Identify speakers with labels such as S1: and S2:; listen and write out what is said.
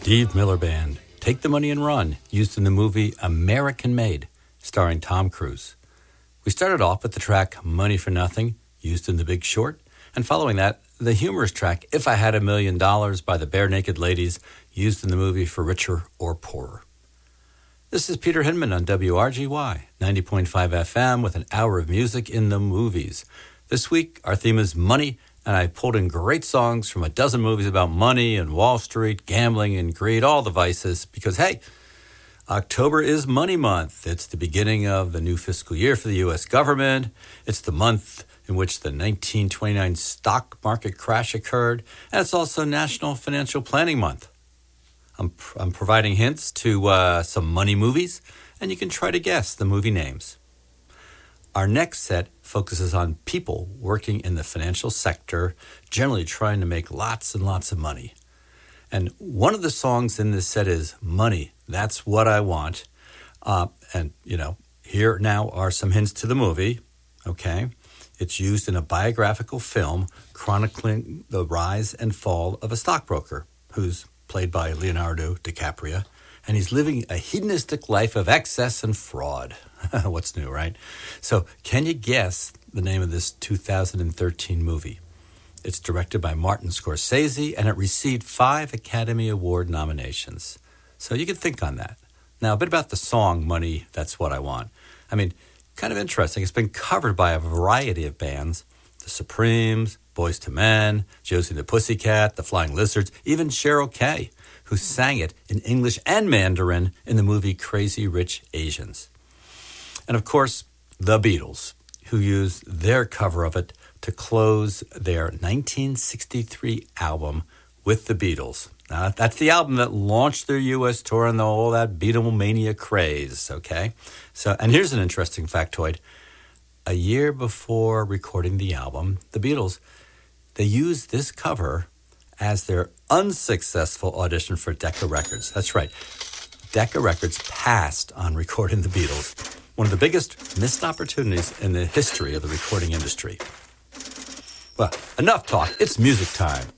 S1: Steve Miller Band, Take the Money and Run, used in the movie American Made, starring Tom Cruise. We started off with the track Money for Nothing, used in The Big Short, and following that, the humorous track If I Had $1 Million by the Bare Naked Ladies, used in the movie For Richer or Poorer. This is Peter Hinman on WRGY, 90.5 FM with an hour of music in the movies. This week, our theme is money, and I pulled in great songs from a dozen movies about money and Wall Street, gambling and greed, all the vices, because, hey, October is Money Month. It's the beginning of the new fiscal year for the U.S. government. It's the month in which the 1929 stock market crash occurred, and it's also National Financial Planning Month. I'm providing hints to some money movies, and you can try to guess the movie names. Our next set focuses on people working in the financial sector, generally trying to make lots and lots of money. And one of the songs in this set is Money, That's What I Want. Here now are some hints to the movie, okay? It's used in a biographical film chronicling the rise and fall of a stockbroker who's played by Leonardo DiCaprio, and he's living a hedonistic life of excess and fraud. What's new, right? So can you guess the name of this 2013 movie? It's directed by Martin Scorsese, and it received 5 Academy Award nominations. So you can think on that. Now, a bit about the song, Money, That's What I Want. I mean, kind of interesting. It's been covered by a variety of bands. The Supremes, Boyz II Men, Josie and the Pussycat, the Flying Lizards, even Cheryl Kay, who sang it in English and Mandarin in the movie Crazy Rich Asians. And of course, the Beatles, who used their cover of it to close their 1963 album with the Beatles. Now, that's the album that launched their U.S. tour and all that Beatlemania craze, okay? And here's an interesting factoid. A year before recording the album, the Beatles, they used this cover as their unsuccessful audition for Decca Records. That's right. Decca Records passed on recording the Beatles, one of the biggest missed opportunities in the history of the recording industry. Well, enough talk. It's music time.